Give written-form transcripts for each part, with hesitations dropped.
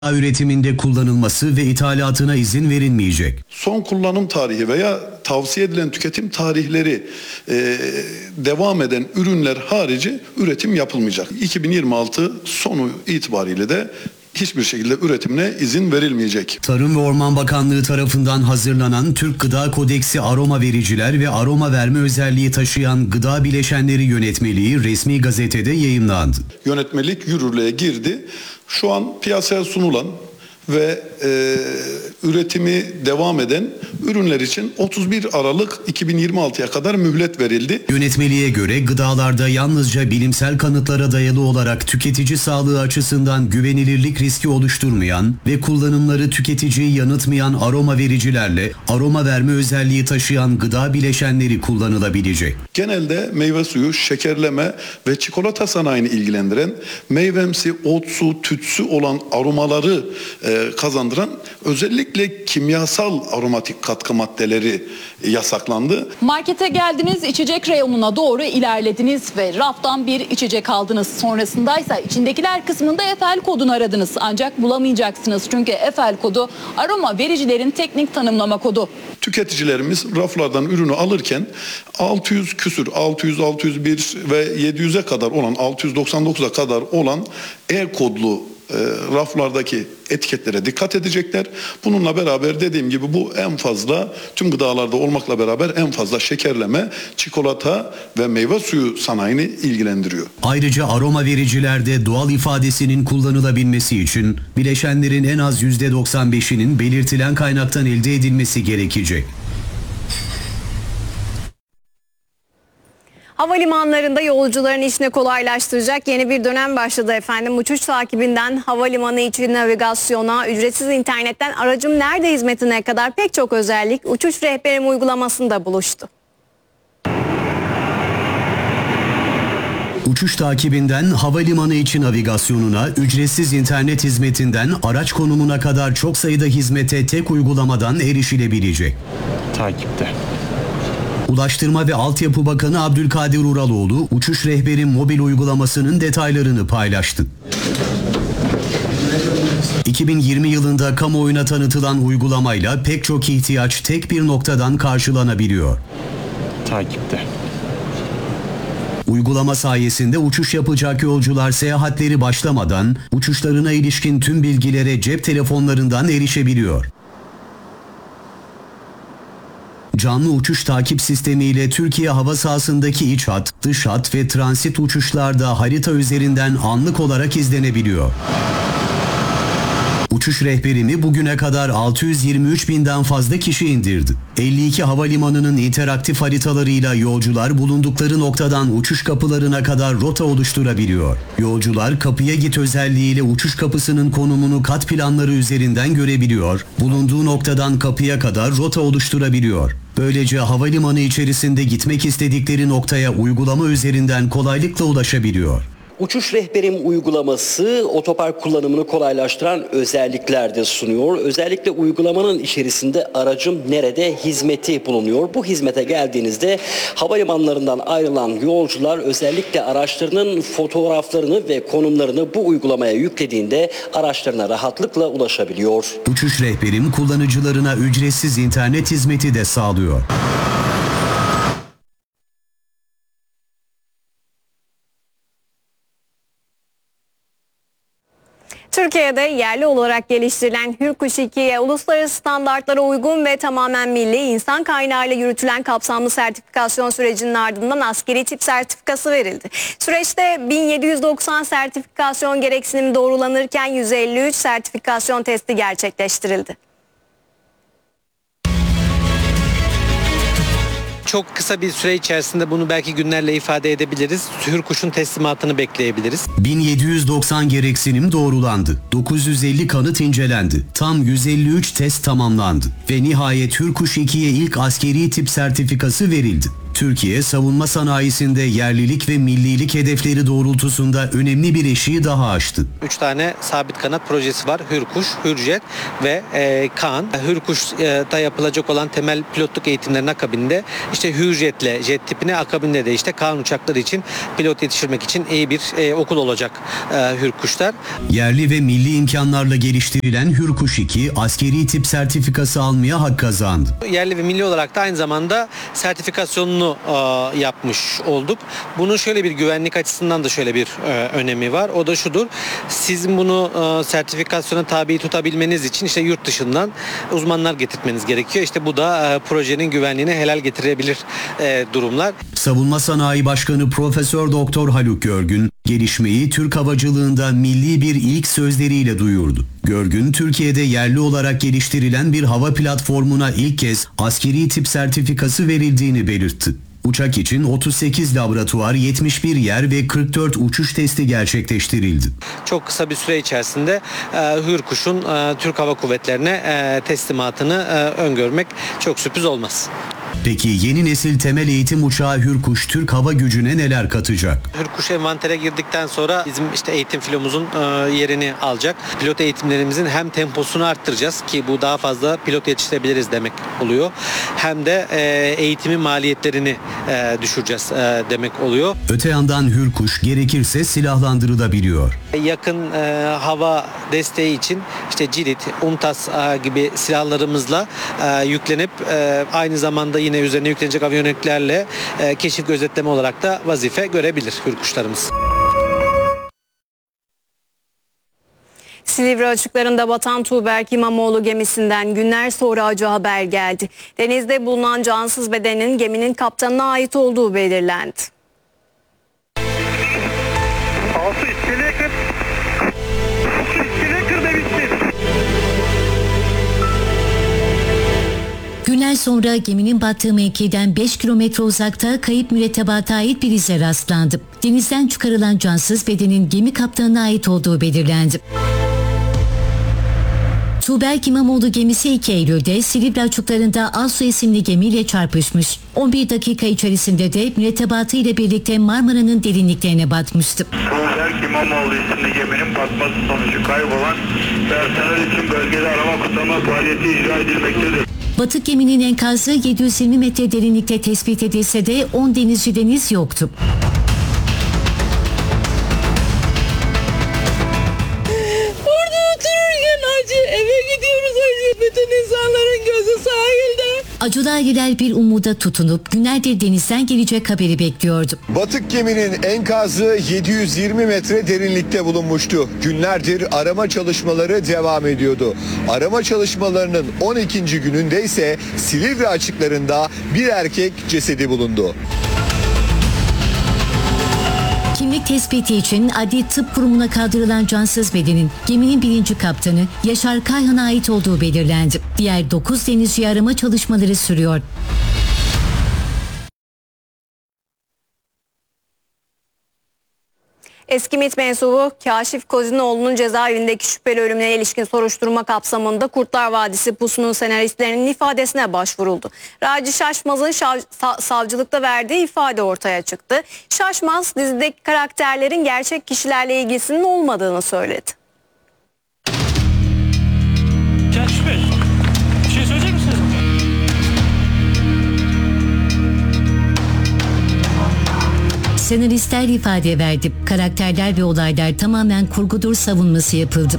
üretiminde kullanılması ve ithalatına izin verilmeyecek. Son kullanım tarihi veya tavsiye edilen tüketim tarihleri devam eden ürünler harici üretim yapılmayacak. 2026 sonu itibariyle de hiçbir şekilde üretimine izin verilmeyecek. Tarım ve Orman Bakanlığı tarafından hazırlanan Türk Gıda Kodeksi aroma vericiler ve aroma verme özelliği taşıyan gıda bileşenleri yönetmeliği resmi gazetede yayımlandı. Yönetmelik yürürlüğe girdi. Şu an piyasaya sunulan ve üretimi devam eden ürünler için 31 Aralık 2026'ya kadar mühlet verildi. Yönetmeliğe göre gıdalarda yalnızca bilimsel kanıtlara dayalı olarak tüketici sağlığı açısından güvenilirlik riski oluşturmayan ve kullanımları tüketiciyi yanıltmayan aroma vericilerle aroma verme özelliği taşıyan gıda bileşenleri kullanılabilecek. Genelde meyve suyu, şekerleme ve çikolata sanayini ilgilendiren meyvemsi, otsu, tütsü olan aromaları kazandıran özellikle kimyasal aromatik katkı maddeleri yasaklandı. Markete geldiniz, içecek reyonuna doğru ilerlediniz ve raftan bir içecek aldınız. Sonrasındaysa içindekiler kısmında EFEL kodunu aradınız. Ancak bulamayacaksınız çünkü EFEL kodu aroma vericilerin teknik tanımlama kodu. Tüketicilerimiz raflardan ürünü alırken 600 küsür, 600, 601 ve 700'e kadar olan, 699'a kadar olan E-kodlu raflardaki etiketlere dikkat edecekler. Bununla beraber dediğim gibi bu en fazla tüm gıdalarda olmakla beraber en fazla şekerleme, çikolata ve meyve suyu sanayini ilgilendiriyor. Ayrıca aroma vericilerde doğal ifadesinin kullanılabilmesi için bileşenlerin en az %95'inin belirtilen kaynaktan elde edilmesi gerekecek. Havalimanlarında yolcuların işini kolaylaştıracak yeni bir dönem başladı efendim. Uçuş takibinden havalimanı içi navigasyona, ücretsiz internetten aracım nerede hizmetine kadar pek çok özellik uçuş rehberim uygulamasında buluştu. Uçuş takibinden havalimanı içi navigasyonuna, ücretsiz internet hizmetinden araç konumuna kadar çok sayıda hizmete tek uygulamadan erişilebilecek. Takipte. Ulaştırma ve Altyapı Bakanı Abdülkadir Uraloğlu, uçuş rehberi mobil uygulamasının detaylarını paylaştı. 2020 yılında kamuoyuna tanıtılan uygulamayla pek çok ihtiyaç tek bir noktadan karşılanabiliyor. Takipte. Uygulama sayesinde uçuş yapacak yolcular seyahatleri başlamadan uçuşlarına ilişkin tüm bilgilere cep telefonlarından erişebiliyor. Canlı uçuş takip sistemiyle Türkiye hava sahasındaki iç hat, dış hat ve transit uçuşlarda harita üzerinden anlık olarak izlenebiliyor. Uçuş rehberimi bugüne kadar 623 binden fazla kişi indirdi. 52 havalimanının interaktif haritalarıyla yolcular bulundukları noktadan uçuş kapılarına kadar rota oluşturabiliyor. Yolcular kapıya git özelliğiyle uçuş kapısının konumunu kat planları üzerinden görebiliyor. Bulunduğu noktadan kapıya kadar rota oluşturabiliyor. Böylece havalimanı içerisinde gitmek istedikleri noktaya uygulama üzerinden kolaylıkla ulaşabiliyor. Uçuş rehberim uygulaması otopark kullanımını kolaylaştıran özellikler de sunuyor. Özellikle uygulamanın içerisinde aracım nerede hizmeti bulunuyor. Bu hizmete geldiğinizde havalimanlarından ayrılan yolcular özellikle araçlarının fotoğraflarını ve konumlarını bu uygulamaya yüklediğinde araçlarına rahatlıkla ulaşabiliyor. Uçuş rehberim kullanıcılarına ücretsiz internet hizmeti de sağlıyor. Türkiye'de yerli olarak geliştirilen Hürkuş 2'ye uluslararası standartlara uygun ve tamamen milli insan kaynağıyla yürütülen kapsamlı sertifikasyon sürecinin ardından askeri tip sertifikası verildi. Süreçte 1790 sertifikasyon gereksinimi doğrulanırken 153 sertifikasyon testi gerçekleştirildi. Çok kısa bir süre içerisinde bunu belki günlerle ifade edebiliriz. Hürkuş'un teslimatını bekleyebiliriz. 1790 gereksinim doğrulandı. 950 kanıt incelendi. Tam 153 test tamamlandı. Ve nihayet Hürkuş 2'ye ilk askeri tip sertifikası verildi. Türkiye, savunma sanayisinde yerlilik ve millilik hedefleri doğrultusunda önemli bir eşiği daha aştı. 3 tane sabit kanat projesi var. Hürkuş, Hürjet ve Kaan. Hürkuş'ta yapılacak olan temel pilotluk eğitimlerinin akabinde işte Hürjet'le jet tipine, akabinde de işte Kaan uçakları için pilot yetiştirmek için iyi bir okul olacak Hürkuşlar. Yerli ve milli imkanlarla geliştirilen Hürkuş 2 askeri tip sertifikası almaya hak kazandı. Yerli ve milli olarak da aynı zamanda sertifikasyonunu yapmış olduk. Bunun şöyle bir güvenlik açısından da şöyle bir önemi var. O da şudur. Sizin bunu sertifikasyona tabi tutabilmeniz için işte yurt dışından uzmanlar getirtmeniz gerekiyor. İşte bu da projenin güvenliğine helal getirebilir durumlar. Savunma Sanayi Başkanı Profesör Doktor Haluk Görgün, gelişmeyi Türk havacılığında milli bir ilk sözleriyle duyurdu. Görgün, Türkiye'de yerli olarak geliştirilen bir hava platformuna ilk kez askeri tip sertifikası verildiğini belirtti. Uçak için 38 laboratuvar, 71 yer ve 44 uçuş testi gerçekleştirildi. Çok kısa bir süre içerisinde Hürkuş'un Türk Hava Kuvvetleri'ne teslimatını öngörmek çok sürpriz olmaz. Peki yeni nesil temel eğitim uçağı Hürkuş Türk Hava Gücü'ne neler katacak? Hürkuş envantere girdikten sonra bizim işte eğitim filomuzun yerini alacak. Pilot eğitimlerimizin hem temposunu arttıracağız ki bu daha fazla pilot yetiştirebiliriz demek oluyor. Hem de eğitimin maliyetlerini düşüreceğiz demek oluyor. Öte yandan Hürkuş gerekirse silahlandırılabiliyor. Yakın hava desteği için işte Cirit, UMTAS gibi silahlarımızla yüklenip aynı zamanda yine üzerine yüklenecek aviyoniklerle keşif gözetleme olarak da vazife görebilir Hürkuşlarımız. Silivri açıklarında batan Tuğberk İmamoğlu gemisinden günler sonra acı haber geldi. Denizde bulunan cansız bedenin geminin kaptanına ait olduğu belirlendi. Günler sonra geminin battığı mevkiden 5 kilometre uzakta kayıp mürettebata ait bir ize rastlandı. Denizden çıkarılan cansız bedenin gemi kaptanına ait olduğu belirlendi. Tuğberk İmamoğlu gemisi 2 Eylül'de Silivri açıklarında Alsu isimli gemiyle çarpışmış. 11 dakika içerisinde de mürettebatı ile birlikte Marmara'nın derinliklerine batmıştı. Tuğberk İmamoğlu isimli geminin batması sonucu kaybolan personel için bölgede arama kurtarma faaliyeti icra edilmektedir. Batık geminin enkazı 720 metre derinlikte tespit edilse de 10 denizciden iz yoktu. Orada otururken acı, eve gidiyoruz acı. Bütün insanların gözü sahilde. Acılı aileler bir umuda tutunup günlerdir denizden gelecek haberi bekliyordu. Batık geminin enkazı 720 metre derinlikte bulunmuştu. Günlerdir arama çalışmaları devam ediyordu. Arama çalışmalarının 12. gününde ise Silivri açıklarında bir erkek cesedi bulundu. Kimlik tespiti için Adli Tıp Kurumu'na kaldırılan cansız bedenin geminin 1. kaptanı Yaşar Kayhan'a ait olduğu belirlendi. Diğer 9 denizci arama çalışmaları sürüyor. Eski MİT mensubu Kaşif Kozinoğlu'nun cezaevindeki şüpheli ölümüne ilişkin soruşturma kapsamında Kurtlar Vadisi Pusu'nun senaristlerinin ifadesine başvuruldu. Raci Şaşmaz'ın savcılıkta verdiği ifade ortaya çıktı. Şaşmaz dizideki karakterlerin gerçek kişilerle ilgisinin olmadığını söyledi. Kaşif Bey, bir şey söyleyecek misiniz? Senaristler ifade verdi. Karakterler ve olaylar tamamen kurgudur savunması yapıldı.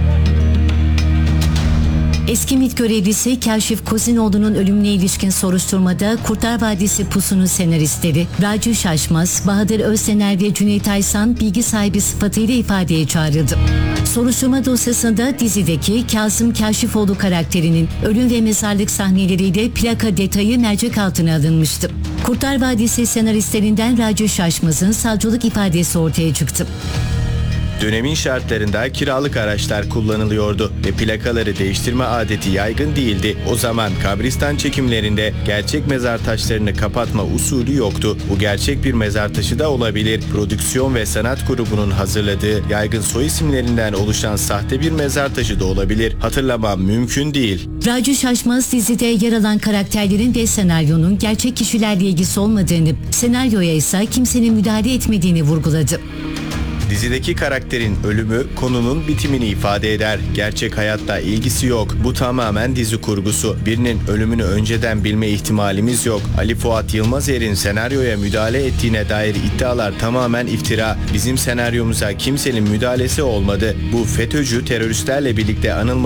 Eski MİT görevlisi Kaşif Kozinoğlu'nun ölümüne ilişkin soruşturmada Kurtlar Vadisi Pusu'nun senaristleri Raci Şaşmaz, Bahadır Öztener ve Cüneyt Aysan bilgi sahibi sıfatıyla ifadeye çağrıldı. Soruşturma dosyasında dizideki Kasım Kaşifoğlu karakterinin ölüm ve mezarlık sahneleriyle plaka detayı mercek altına alınmıştı. Kurtlar Vadisi senaristlerinden Raci Şaşmaz'ın savcılık ifadesi ortaya çıktı. Dönemin şartlarında kiralık araçlar kullanılıyordu ve plakaları değiştirme adeti yaygın değildi. O zaman kabristan çekimlerinde gerçek mezar taşlarını kapatma usulü yoktu. Bu gerçek bir mezar taşı da olabilir. Prodüksiyon ve sanat grubunun hazırladığı yaygın soy isimlerinden oluşan sahte bir mezar taşı da olabilir. Hatırlamam mümkün değil. Racu Şaşmaz dizide yer alan karakterlerin ve senaryonun gerçek kişilerle ilgisi olmadığını, senaryoya ise kimsenin müdahale etmediğini vurguladı. Dizideki karakterin ölümü konunun bitimini ifade eder. Gerçek hayatta ilgisi yok. Bu tamamen dizi kurgusu. Birinin ölümünü önceden bilme ihtimalimiz yok. Ali Fuat Yılmazer'in senaryoya müdahale ettiğine dair iddialar tamamen iftira. Bizim senaryomuza kimsenin müdahalesi olmadı. Bu FETÖ'cü teröristlerle birlikte anılmadı.